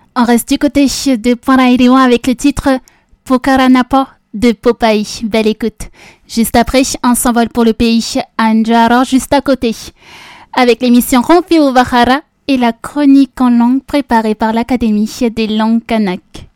On reste du côté de Paraíba avec le titre Pucaranapo de Popeye. Belle écoute. Juste après, on s'envole pour le pays Anjaro, juste à côté, avec l'émission Rompi Uvahara et la chronique en langue préparée par l'Académie des langues kanak.